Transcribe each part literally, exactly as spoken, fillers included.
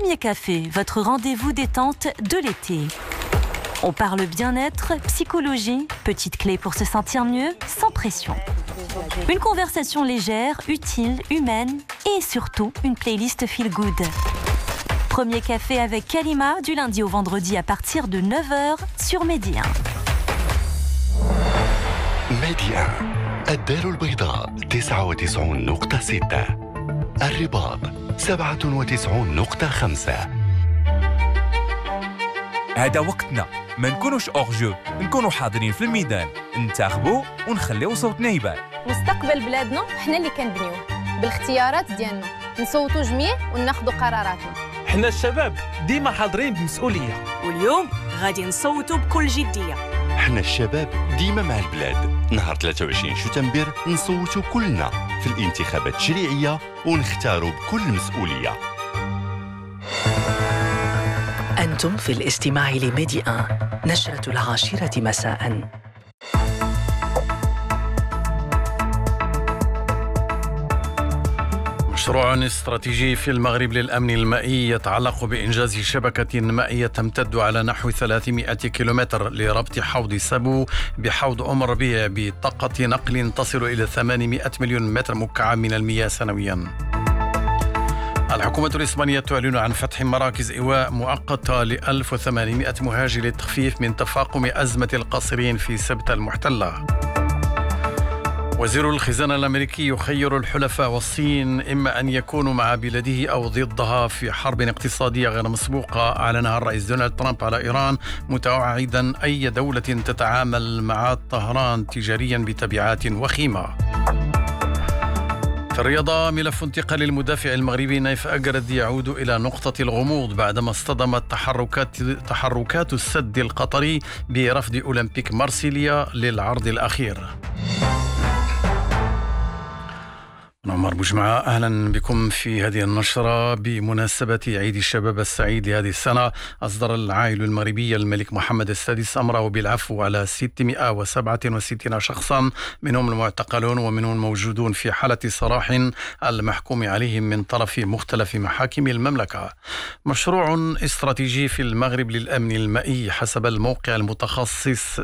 Premier Café, votre rendez-vous détente de l'été. On parle bien-être, psychologie, petites clés pour se sentir mieux, sans pression. Une conversation légère, utile, humaine et surtout une playlist feel good. Premier Café avec Kalima du lundi au vendredi à partir de neuf heures sur Medi un. Medi un الدار البيضاء تسعة وتسعين نقطة ستة، الرباط سبعة وتسعين نقطة خمسة. هذا وقتنا، ما نكونوش أورجو، نكونوا حاضرين في الميدان، ننتخبوا ونخليو صوتنا يبان. مستقبل بلادنا حنا اللي كنبنيوه بالاختيارات ديالنا، نصوتوا جميع وناخذوا قراراتنا. حنا الشباب ديما حاضرين بمسؤولية، واليوم غادي نصوتوا بكل جدية. حنا الشباب ديما مع البلاد. نهار ثلاثة وعشرين شتنبر نصوتوا كلنا في الانتخابات التشريعية ونختاروا بكل مسؤولية. أنتم في الاستماع لميدي آن، نشرة العاشرة مساءً. مشروع استراتيجي في المغرب للأمن المائي يتعلق بإنجاز شبكة مائية تمتد على نحو ثلاثمائة كيلومتر لربط حوض سبو بحوض أم ربيع بطاقة نقل تصل إلى ثمانمائة مليون متر مكعب من المياه سنوياً. الحكومة الإسبانية تعلن عن فتح مراكز إيواء مؤقتة ل ألف وثمانمائة مهاجر للتخفيف من تفاقم أزمة القاصرين في سبتة المحتلة. وزير الخزانة الأمريكي يخير الحلفاء والصين إما أن يكونوا مع بلاده أو ضدها في حرب اقتصادية غير مسبوقة أعلنها الرئيس دونالد ترامب على إيران، متوعدا أي دولة تتعامل مع طهران تجاريا بتبعات وخيمة. في الرياضة، ملف انتقال المدافع المغربي نايف أجرد يعود إلى نقطة الغموض بعدما اصطدمت تحركات تحركات السد القطري برفض أولمبيك مارسيليا للعرض الأخير. عمر بوجمعة، أهلا بكم في هذه النشرة. بمناسبة عيد الشباب السعيد لهذه السنة، أصدر العائل المغربي الملك محمد السادس أمره بالعفو على ستمائة وسبعة وستين شخصا، منهم المعتقلون ومنهم الموجودون في حالة سراح المحكوم عليهم من طرف مختلف محاكم المملكة. مشروع استراتيجي في المغرب للأمن المائي حسب الموقع المتخصص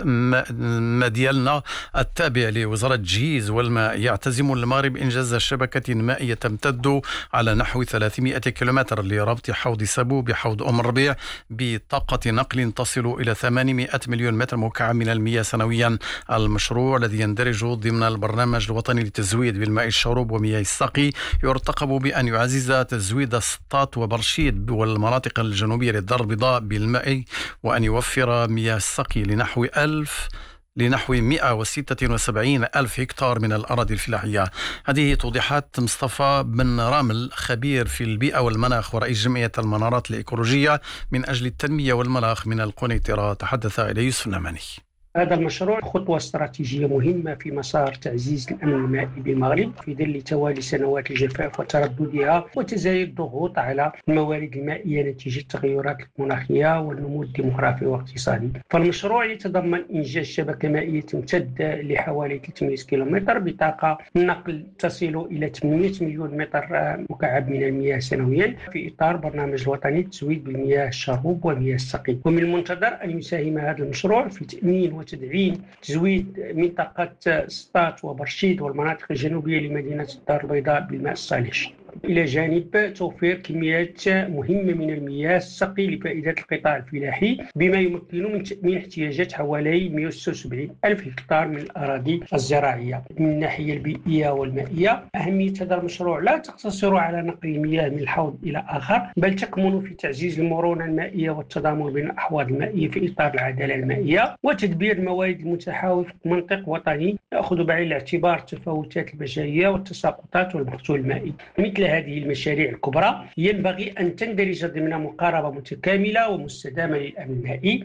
مديالنا التابع لوزارة جيز والماء، يعتزم المغرب إنجاز شبكة مائية تمتد على نحو ثلاثمائة كيلومتر لربط حوض سبو بحوض أم الربيع بطاقة نقل تصل إلى ثمانمائة مليون متر مكعب من المياه سنويا. المشروع الذي يندرج ضمن البرنامج الوطني للتزويد بالماء الشرب ومياه السقي يرتقب بأن يعزز تزويد سطات وبرشيد والمناطق الجنوبية للدار البيضاء بالماء، وأن يوفر مياه السقي لنحو ألف لنحو مائة وستة وسبعين ألف هكتار من الأراضي الفلاحية. هذه توضيحات مصطفى بن رامل، خبير في البيئة والمناخ ورئيس جمعية المنارات الإيكولوجية من أجل التنمية والمناخ من القنيطرة، تحدث إلى يوسف النعماني. هذا المشروع خطوة استراتيجية مهمة في مسار تعزيز الأمن المائي بالمغرب في ظل توالي سنوات الجفاف وترددها وتزايد الضغوط على الموارد المائية نتيجة التغيرات المناخية والنمو الديمغرافي والاقتصادي. فالمشروع يتضمن إنجاز شبكة مائية تمتد لحوالي ثلاثمائة كيلومتر بطاقة نقل تصل إلى ثمانمائة مليون متر مكعب من المياه سنويا في إطار برنامج الوطني للتزويد بالمياه الشرب ومياه السقي. ومن المنتظر أن يساهم هذا المشروع في تأمين وتدعيم تزويد منطقة سطات وبرشيد والمناطق الجنوبية لمدينة الدار البيضاء بالماء الصالح، إلى جانب توفير كميات مهمة من المياه السقي لفائدة القطاع الفلاحي، بما يمكن من تأمين احتياجات حوالي مائة وستة وسبعين ألف هكتار من الأراضي الزراعية. من الناحية البيئية والمائية، أهمية هذا المشروع لا تقتصر على نقل المياه من الحوض إلى آخر، بل تكمن في تعزيز المرونة المائية والتضامن بين الأحواض المائية في إطار العدالة المائية وتدبير الموارد المتحاول في منطق وطني يأخذ بعين الاعتبار التفاوتات البشرية والتساقطات والمحصول المائي. مثل هذه المشاريع الكبرى ينبغي أن تندرج ضمن مقاربة متكاملة ومستدامة للأمن المائي.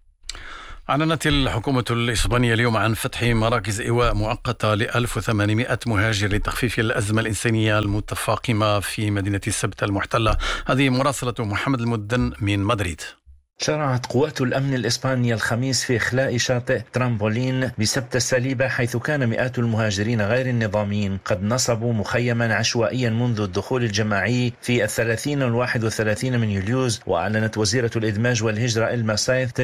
أعلنت الحكومة الإسبانية اليوم عن فتح مراكز إيواء مؤقتة ل ألف وثمانمائة مهاجر لتخفيف الأزمة الإنسانية المتفاقمة في مدينة سبتة المحتلة. هذه مراسلة محمد المدن من مدريد. شرعت قوات الأمن الإسبانية الخميس في إخلاء شاطئ ترامبولين بسبتة السليبة، حيث كان مئات المهاجرين غير النظاميين قد نصبوا مخيما عشوائيا منذ الدخول الجماعي في الثلاثين والواحد والثلاثين من يوليوز. وأعلنت وزيرة الإدماج والهجرة إلما سايث